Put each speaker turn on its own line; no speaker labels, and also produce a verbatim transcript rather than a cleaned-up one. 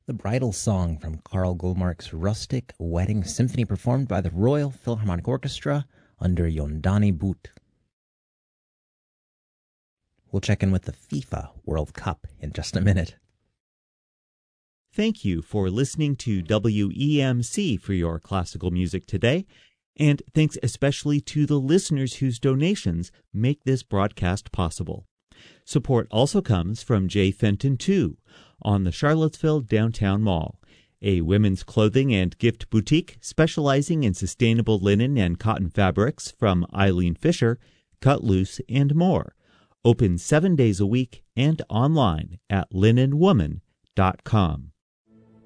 The Bridal Song from Carl Gullmark's Rustic Wedding Symphony performed by the Royal Philharmonic Orchestra under Yondani Boot. We'll check in with the FIFA World Cup in just a minute.
Thank you for listening to W E M C for your classical music today, and thanks especially to the listeners whose donations make this broadcast possible. Support also comes from J. Fenton two on the Charlottesville Downtown Mall, a women's clothing and gift boutique specializing in sustainable linen and cotton fabrics from Eileen Fisher, Cut Loose, and more. Open seven days a week and online at linen woman dot com.